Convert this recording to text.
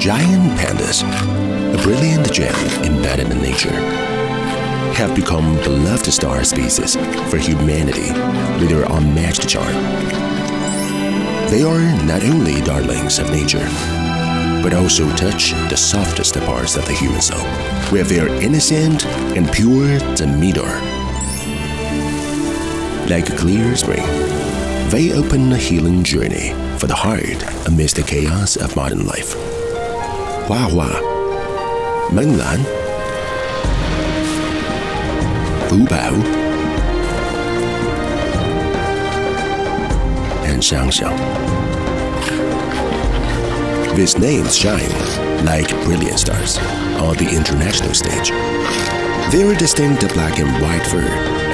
Giant pandas, a brilliant gem embedded in nature, have become beloved star species for humanity with their unmatched charm. They are not only darlings of nature, but also touch the softest parts of the human soul with their innocent and pure demeanor. Like a clear spring, they open a healing journey for the heart amidst the chaos of modern life. Hua Hua, Menglan, Fu Bao, and Xiangxiang. These names shine like brilliant stars on the international stage. Their distinct black and white fur